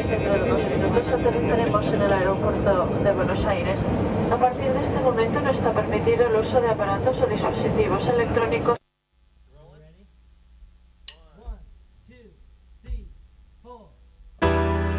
dentro de unos minutos aterrizaremos en el aeropuerto de Buenos Aires. A partir de este momento no está permitido el uso de aparatos o dispositivos electrónicos.